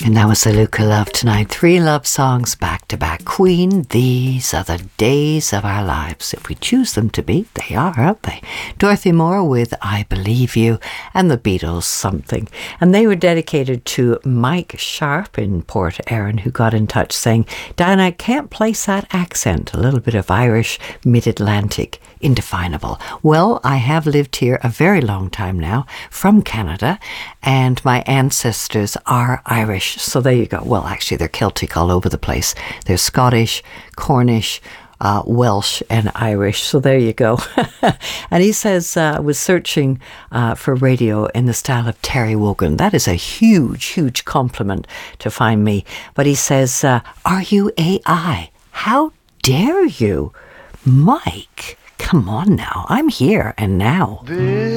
And that was the Luca Love Tonight. 3 love songs back to back. Queen, these are the days of our lives. If we choose them to be, they are, aren't they? Dorothy Moore with I Believe You, and the Beatles, Something. And they were dedicated to Mike Sharp in Port Erin, who got in touch saying, Diana, I can't place that accent. A little bit of Irish, mid-Atlantic, indefinable. Well, I have lived here a very long time now, from Canada, and my ancestors are Irish. So there you go. Well, actually, they're Celtic all over the place. They're Scottish, Cornish, Welsh and Irish. So there you go. And he says, was searching for radio in the style of Terry Wogan. That is a huge, huge compliment to find me. But he says, are you AI? How dare you? Mike, come on now. I'm here and now.